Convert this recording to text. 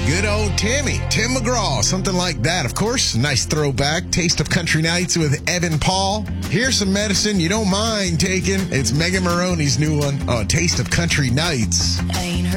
Good old Timmy, Tim McGraw, something like that. Of course, nice throwback. Taste of Country Nights with Evan Paul. Here's some medicine you don't mind taking. It's Megan Maroney's new one, Taste of Country Nights. I ain't heard